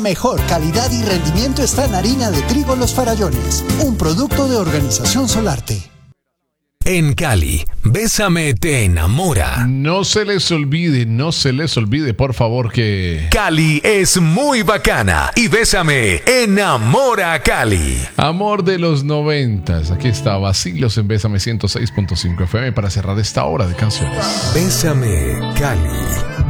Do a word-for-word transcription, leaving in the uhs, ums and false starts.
Mejor calidad y rendimiento está en harina de trigo Los Farallones, un producto de Organización Solarte. En Cali, Bésame te enamora. No se les olvide, no se les olvide, por favor, que Cali es muy bacana y Bésame enamora a Cali. Amor de los noventas. Aquí está Vacilos en Bésame ciento seis punto cinco F M para cerrar esta hora de canciones. Bésame, Cali.